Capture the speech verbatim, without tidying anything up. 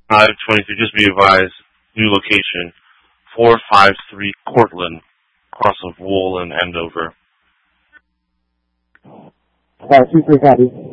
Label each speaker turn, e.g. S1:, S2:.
S1: five twenty-three, just be advised, new location, four five three Cortland, across of Wool and Andover.
S2: Uh, two three copy.